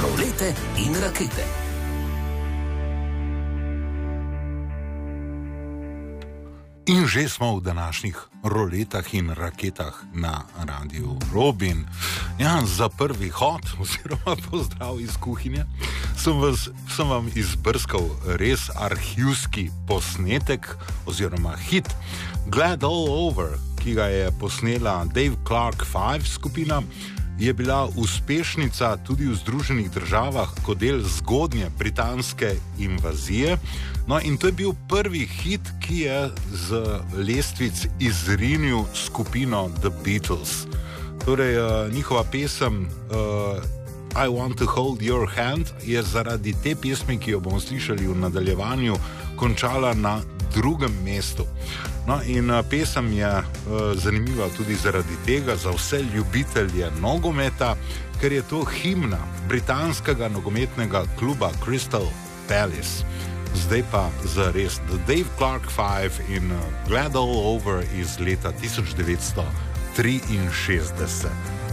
Rolete in rakete. In že smo v današnjih roletah in raketah na Radiu Robin. Ja, za prvi hod, oziroma pozdrav iz kuhinje, sem vam izbrskal res arhivski posnetek oziroma hit Glad All Over, ki ga je posnela Dave Clark 5 skupina. Je bila uspešnica tudi v Združenih državah kot del zgodnje britanske invazije. No, in to je bil prvi hit, ki je z lestvic izrinil skupino The Beatles. Torej, njihova pesem I Want to Hold Your Hand je zaradi te pesmi, ki jo bomo slišali v nadaljevanju, končala na drugem mestu. No, in pesem je zanimiva tudi zaradi tega za vse ljubitelje nogometa, ker je to himna britanskega nogometnega kluba Crystal Palace. Zdaj pa za res The Dave Clark 5 in Glad All Over iz leta 1963.